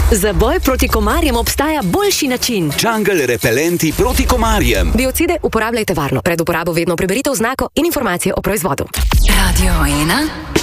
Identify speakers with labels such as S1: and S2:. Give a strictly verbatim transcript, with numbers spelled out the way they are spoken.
S1: Za boj proti komarjem obstaja boljši način.
S2: Jungle repelenti proti komarjem.
S1: Biocide uporabljajte varno. Pred uporabo vedno preberite oznako in informacije o proizvodu.
S3: Radio ena.